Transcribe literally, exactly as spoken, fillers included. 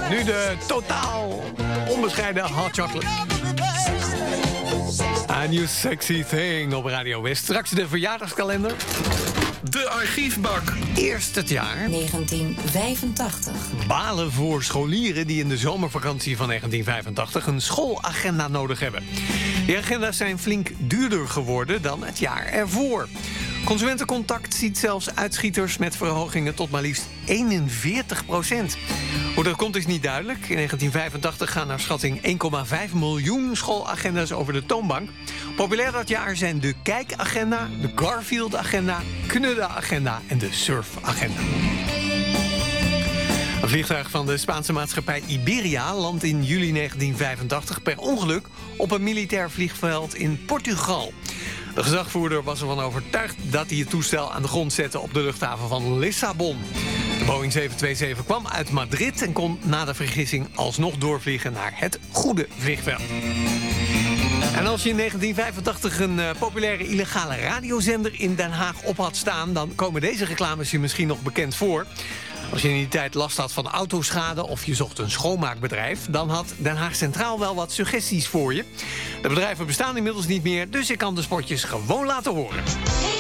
Nu de totaal onbescheiden hot chocolate. A new sexy thing op Radio West. Straks de verjaardagskalender. De archiefbak. Eerst het jaar negentien vijfentachtig. Balen voor scholieren die in de zomervakantie van negentien vijfentachtig... een schoolagenda nodig hebben. Die agenda's zijn flink duurder geworden dan het jaar ervoor. Consumentencontact ziet zelfs uitschieters met verhogingen tot maar liefst eenenveertig procent. Hoe dat komt is niet duidelijk. In negentien vijfentachtig gaan naar schatting één komma vijf miljoen schoolagenda's over de toonbank. Populair dat jaar zijn de Kijkagenda, de Garfield-agenda, Knudda-agenda en de Surf-agenda. Een vliegtuig van de Spaanse maatschappij Iberia landt in juli negentien vijfentachtig per ongeluk op een militair vliegveld in Portugal. De gezagvoerder was ervan overtuigd dat hij het toestel aan de grond zette op de luchthaven van Lissabon. De Boeing zeven twee zeven kwam uit Madrid en kon na de vergissing alsnog doorvliegen naar het goede vliegveld. En als je in negentien vijfentachtig een uh, populaire illegale radiozender in Den Haag op had staan, dan komen deze reclames je misschien nog bekend voor. Als je in die tijd last had van autoschade of je zocht een schoonmaakbedrijf, dan had Den Haag Centraal wel wat suggesties voor je. De bedrijven bestaan inmiddels niet meer, dus ik kan de spotjes gewoon laten horen.